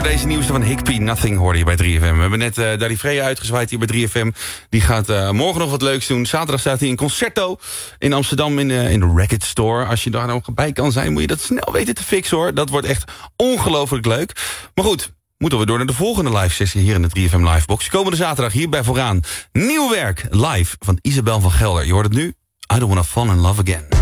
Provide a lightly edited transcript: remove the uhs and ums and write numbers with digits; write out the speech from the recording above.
deze nieuwste van Higpie, Nothing, hoorde je bij 3FM. We hebben net Daddy Freya uitgezwaaid hier bij 3FM. Die gaat morgen nog wat leuks doen. Zaterdag staat hij in Concerto in Amsterdam in de Racket Store. Als je daar nog bij kan zijn, moet je dat snel weten te fixen, hoor. Dat wordt echt ongelooflijk leuk. Maar goed, moeten we door naar de volgende live sessie hier in de 3FM Livebox. Komende zaterdag hier bij vooraan. Nieuw werk, live van Isabel van Gelder. Je hoort het nu. I Don't Wanna Fall in Love Again.